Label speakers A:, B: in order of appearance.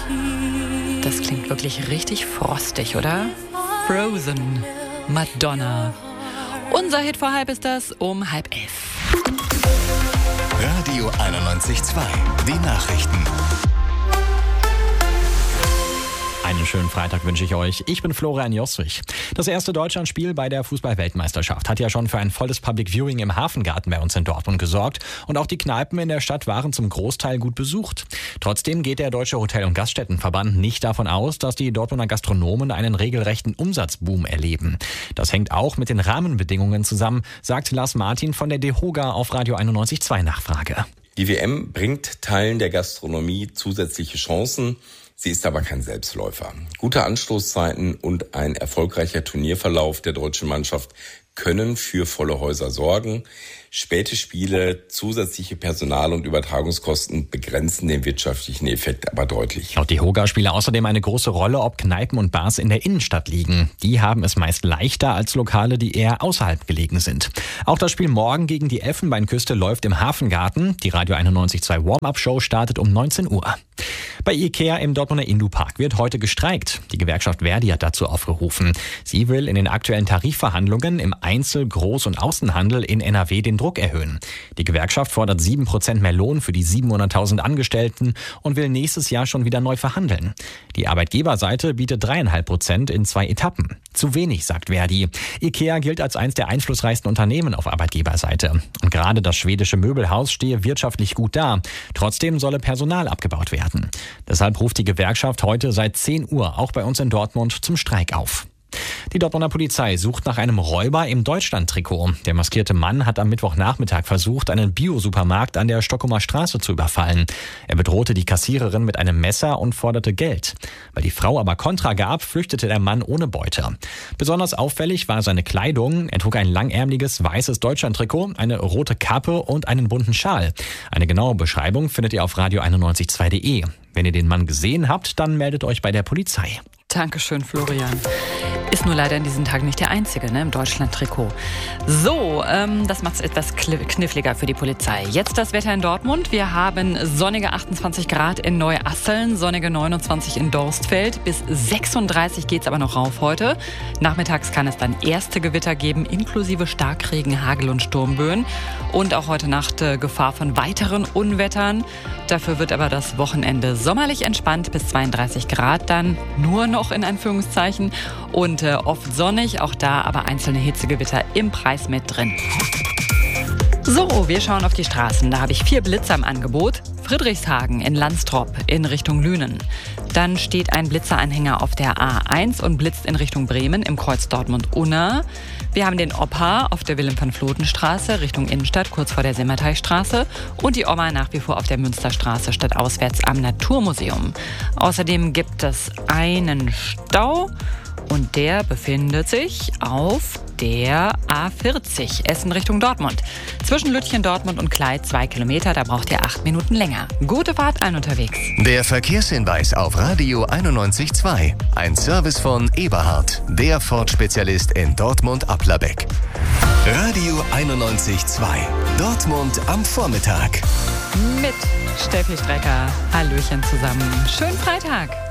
A: Das klingt wirklich richtig frostig, oder? Frozen, Madonna. Unser Hit vor halb ist das um 10:30.
B: Radio 91.2, die Nachrichten.
C: Einen schönen Freitag wünsche ich euch. Ich bin Florian Jostrich. Das erste Deutschlandspiel bei der Fußball-Weltmeisterschaft hat ja schon für ein volles Public Viewing im Hafengarten bei uns in Dortmund gesorgt. Und auch die Kneipen in der Stadt waren zum Großteil gut besucht. Trotzdem geht der Deutsche Hotel- und Gaststättenverband nicht davon aus, dass die Dortmunder Gastronomen einen regelrechten Umsatzboom erleben. Das hängt auch mit den Rahmenbedingungen zusammen, sagt Lars Martin von der DEHOGA auf Radio 91.2 Nachfrage.
D: Die WM bringt Teilen der Gastronomie zusätzliche Chancen. Sie ist aber kein Selbstläufer. Gute Anstoßzeiten und ein erfolgreicher Turnierverlauf der deutschen Mannschaft können für volle Häuser sorgen. Späte Spiele, zusätzliche Personal- und Übertragungskosten begrenzen den wirtschaftlichen Effekt aber deutlich.
C: Laut DEHOGA spiele außerdem eine große Rolle, ob Kneipen und Bars in der Innenstadt liegen. Die haben es meist leichter als Lokale, die eher außerhalb gelegen sind. Auch das Spiel morgen gegen die Elfenbeinküste läuft im Hafengarten. Die Radio 91.2 Warm-Up-Show startet um 19 Uhr. Bei IKEA im Dortmunder Indupark wird heute gestreikt. Die Gewerkschaft Verdi hat dazu aufgerufen. Sie will in den aktuellen Tarifverhandlungen im Einzel-, Groß- und Außenhandel in NRW den Druck erhöhen. Die Gewerkschaft fordert 7% mehr Lohn für die 700.000 Angestellten und will nächstes Jahr schon wieder neu verhandeln. Die Arbeitgeberseite bietet 3,5% in 2 Etappen. Zu wenig, sagt Verdi. IKEA gilt als eines der einflussreichsten Unternehmen auf Arbeitgeberseite. Und gerade das schwedische Möbelhaus stehe wirtschaftlich gut da. Trotzdem solle Personal abgebaut werden. Deshalb ruft die Gewerkschaft heute seit 10 Uhr auch bei uns in Dortmund zum Streik auf. Die Dortmunder Polizei sucht nach einem Räuber im Deutschland-Trikot. Der maskierte Mann hat am Mittwochnachmittag versucht, einen Bio-Supermarkt an der Stockholmer Straße zu überfallen. Er bedrohte die Kassiererin mit einem Messer und forderte Geld. Weil die Frau aber Kontra gab, flüchtete der Mann ohne Beute. Besonders auffällig war seine Kleidung. Er trug ein langärmeliges weißes Deutschland-Trikot, eine rote Kappe und einen bunten Schal. Eine genaue Beschreibung findet ihr auf radio912.de. Wenn ihr den Mann gesehen habt, dann meldet euch bei der Polizei.
A: Dankeschön, Florian. Ist nur leider in diesen Tagen nicht der einzige, ne, im Deutschland-Trikot. So, das macht es etwas kniffliger für die Polizei. Jetzt das Wetter in Dortmund. Wir haben sonnige 28 Grad in Neuasseln, sonnige 29 in Dorstfeld. Bis 36 geht's aber noch rauf heute. Nachmittags kann es dann erste Gewitter geben, inklusive Starkregen, Hagel und Sturmböen. Und auch heute Nacht Gefahr von weiteren Unwettern. Dafür wird aber das Wochenende sommerlich entspannt bis 32 Grad, dann nur noch in Anführungszeichen. Und oft sonnig, auch da aber einzelne Hitzegewitter im Preis mit drin. So, wir schauen auf die Straßen. Da habe ich 4 Blitzer im Angebot. Friedrichshagen in Landstrop in Richtung Lünen. Dann steht ein Blitzeranhänger auf der A1 und blitzt in Richtung Bremen im Kreuz Dortmund-Unna. Wir haben den Opa auf der Wilhelm-van-Floten-Straße Richtung Innenstadt, kurz vor der Simmerteichstraße. Und die Oma nach wie vor auf der Münsterstraße stadtauswärts am Naturmuseum. Außerdem gibt es einen Stau. Und der befindet sich auf der A40, Essen Richtung Dortmund. Zwischen Lütchen, Dortmund und Kleid 2 Kilometer, da braucht ihr 8 Minuten länger. Gute Fahrt allen unterwegs.
B: Der Verkehrshinweis auf Radio 91.2. Ein Service von Eberhard, der Ford-Spezialist in Dortmund-Applerbeck. Radio 91.2. Dortmund am Vormittag.
A: Mit Steffi Strecker. Hallöchen zusammen. Schönen Freitag.